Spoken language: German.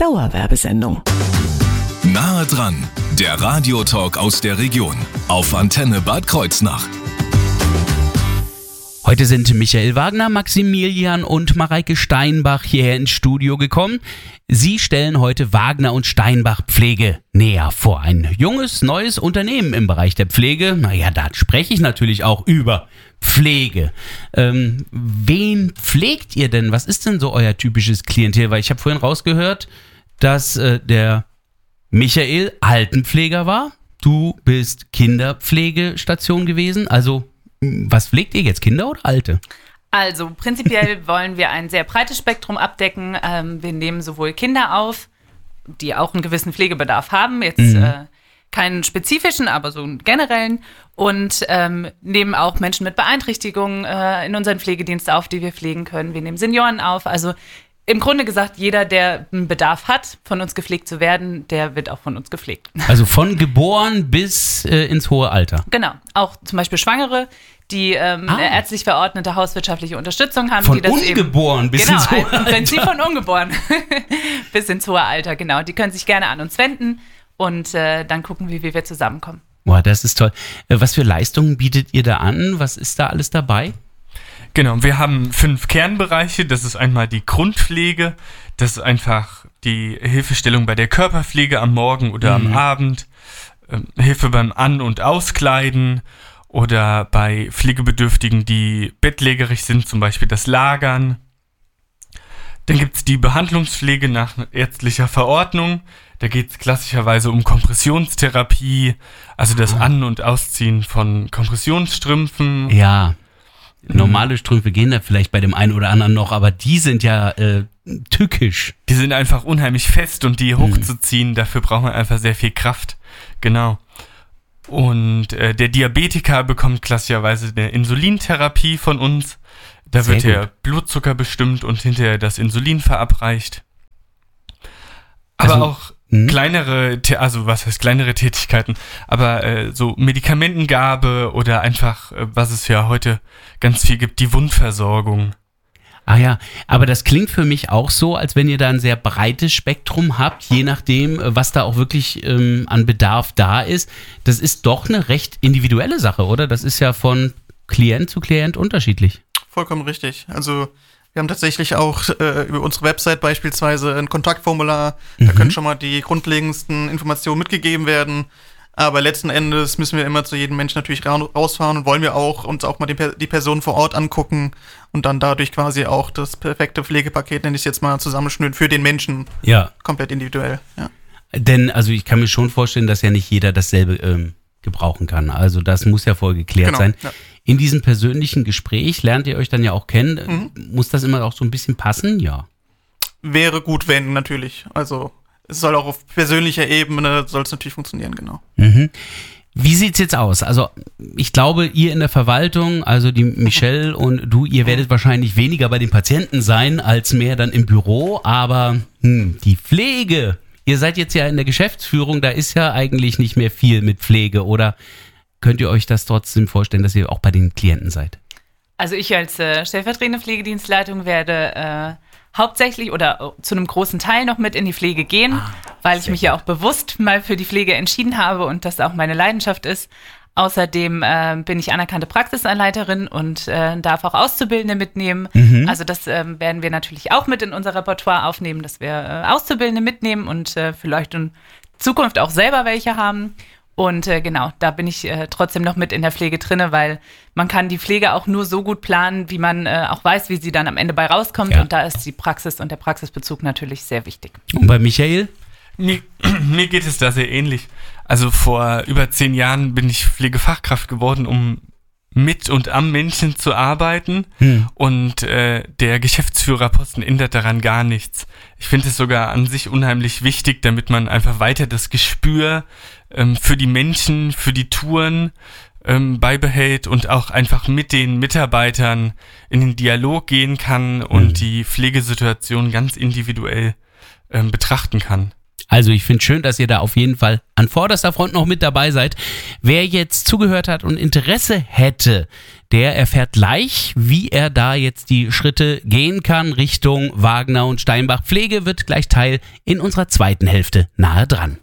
Dauerwerbesendung. Nahe dran, der Radiotalk aus der Region auf Antenne Bad Kreuznach. Heute sind Michael Wagner, Maximilian und Mareike Steinbach hierher ins Studio gekommen. Sie stellen heute Wagner und Steinbach Pflege näher vor. Ein junges, neues Unternehmen im Bereich der Pflege. Naja, da spreche ich natürlich auch über Pflege. Wen pflegt ihr denn? Was ist denn so euer typisches Klientel? Weil ich habe vorhin rausgehört, dass der Michael Altenpfleger war. Du bist Kinderpflegestation gewesen. Also was pflegt ihr jetzt, Kinder oder Alte? Also prinzipiell wollen wir ein sehr breites Spektrum abdecken. Wir nehmen sowohl Kinder auf, die auch einen gewissen Pflegebedarf haben, jetzt keinen spezifischen, aber so einen generellen, und nehmen auch Menschen mit Beeinträchtigungen in unseren Pflegedienst auf, die wir pflegen können. Wir nehmen Senioren auf, also im Grunde gesagt, jeder, der einen Bedarf hat, von uns gepflegt zu werden, der wird auch von uns gepflegt. Also von geboren bis ins hohe Alter? Genau, auch zum Beispiel Schwangere, die eine ärztlich verordnete hauswirtschaftliche Unterstützung haben. Von die das ungeboren bis ins hohe Alter? Im Prinzip von ungeboren bis ins hohe Alter, genau. Die können sich gerne an uns wenden und dann gucken wir, wie wir zusammenkommen. Boah, das ist toll. Was für Leistungen bietet ihr da an? Was ist da alles dabei? Genau, wir haben 5 Kernbereiche. Das ist einmal die Grundpflege, das ist einfach die Hilfestellung bei der Körperpflege am Morgen oder am Abend, Hilfe beim An- und Auskleiden oder bei Pflegebedürftigen, die bettlägerig sind, zum Beispiel das Lagern. Dann gibt es die Behandlungspflege nach ärztlicher Verordnung. Da geht es klassischerweise um Kompressionstherapie, also das An- und Ausziehen von Kompressionsstrümpfen. Ja. Normale Strümpfe gehen da vielleicht bei dem einen oder anderen noch, aber die sind ja tückisch. Die sind einfach unheimlich fest und die hochzuziehen, dafür braucht man einfach sehr viel Kraft. Genau. Und der Diabetiker bekommt klassischerweise eine Insulintherapie von uns. Da wird der Blutzucker bestimmt und hinterher das Insulin verabreicht. Aber auch kleinere, also was heißt kleinere Tätigkeiten, aber so Medikamentengabe oder einfach, was es ja heute ganz viel gibt, die Wundversorgung. Ah ja, aber das klingt für mich auch so, als wenn ihr da ein sehr breites Spektrum habt, je nachdem, was da auch wirklich an Bedarf da ist. Das ist doch eine recht individuelle Sache, oder? Das ist ja von Klient zu Klient unterschiedlich. Vollkommen richtig. Also wir haben tatsächlich auch über unsere Website beispielsweise ein Kontaktformular. Da können schon mal die grundlegendsten Informationen mitgegeben werden. Aber letzten Endes müssen wir immer zu jedem Menschen natürlich rausfahren und wollen wir auch uns auch mal die Person vor Ort angucken und dann dadurch quasi auch das perfekte Pflegepaket, nenne ich es jetzt mal, zusammenschnüren für den Menschen. Ja. Komplett individuell, ja. Denn, also ich kann mir schon vorstellen, dass ja nicht jeder dasselbe gebrauchen kann. Also das muss ja voll geklärt sein. Ja. In diesem persönlichen Gespräch lernt ihr euch dann ja auch kennen. Muss das immer auch so ein bisschen passen? Ja. Wäre gut, wenn, natürlich. Also es soll auch auf persönlicher Ebene, soll es natürlich funktionieren, genau. Wie sieht's jetzt aus? Also ich glaube, ihr in der Verwaltung, also die Michelle und du, ihr werdet wahrscheinlich weniger bei den Patienten sein, als mehr dann im Büro. Aber die Pflege, ihr seid jetzt ja in der Geschäftsführung, da ist ja eigentlich nicht mehr viel mit Pflege. Oder könnt ihr euch das trotzdem vorstellen, dass ihr auch bei den Klienten seid? Also ich als stellvertretende Pflegedienstleitung werde hauptsächlich oder zu einem großen Teil noch mit in die Pflege gehen, weil ich mich ja auch bewusst mal für die Pflege entschieden habe und das auch meine Leidenschaft ist. Außerdem bin ich anerkannte Praxisanleiterin und darf auch Auszubildende mitnehmen. Also das werden wir natürlich auch mit in unser Repertoire aufnehmen, dass wir Auszubildende mitnehmen und vielleicht in Zukunft auch selber welche haben. Und genau, da bin ich trotzdem noch mit in der Pflege drinne, weil man kann die Pflege auch nur so gut planen, wie man auch weiß, wie sie dann am Ende bei rauskommt. Ja. Und da ist die Praxis und der Praxisbezug natürlich sehr wichtig. Und bei Michael? Mir geht es da sehr ähnlich. Also vor über 10 Jahren bin ich Pflegefachkraft geworden, um mit und am Menschen zu arbeiten. Und der Geschäftsführerposten ändert daran gar nichts. Ich finde es sogar an sich unheimlich wichtig, damit man einfach weiter das Gespür für die Menschen, für die Touren beibehält und auch einfach mit den Mitarbeitern in den Dialog gehen kann und die Pflegesituation ganz individuell betrachten kann. Also ich finde schön, dass ihr da auf jeden Fall an vorderster Front noch mit dabei seid. Wer jetzt zugehört hat und Interesse hätte, der erfährt gleich, wie er da jetzt die Schritte gehen kann Richtung Wagner und Steinbach. Pflege wird gleich Teil in unserer zweiten Hälfte nahe dran.